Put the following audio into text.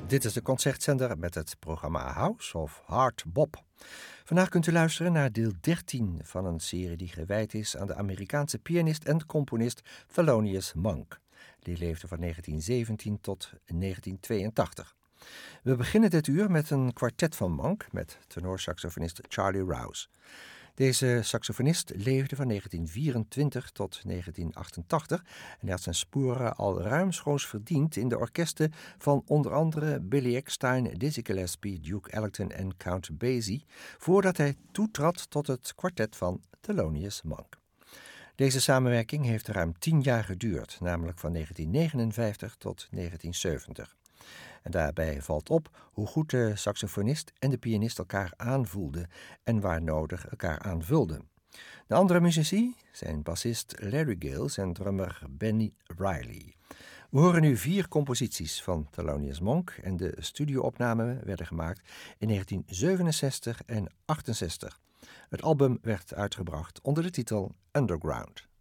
Dit is de concertzender met het programma House of Hard Bop. Vandaag kunt u luisteren naar deel 13 van een serie die gewijd is aan de Amerikaanse pianist en componist Thelonious Monk. Die leefde van 1917 tot 1982. We beginnen dit uur met een kwartet van Monk met tenorsaxofonist Charlie Rouse. Deze saxofonist leefde van 1924 tot 1988 en hij had zijn sporen al ruimschoots verdiend in de orkesten van onder andere Billy Eckstine, Dizzy Gillespie, Duke Ellington en Count Basie, voordat hij toetrad tot het kwartet van Thelonious Monk. Deze samenwerking heeft ruim 10 jaar geduurd, namelijk van 1959 tot 1970. En daarbij valt op hoe goed de saxofonist en de pianist elkaar aanvoelden en waar nodig elkaar aanvulden. De andere muzici zijn bassist Larry Gills en drummer Benny Riley. We horen nu 4 composities van Thelonious Monk en de studioopnamen werden gemaakt in 1967 en 1968. Het album werd uitgebracht onder de titel Underground.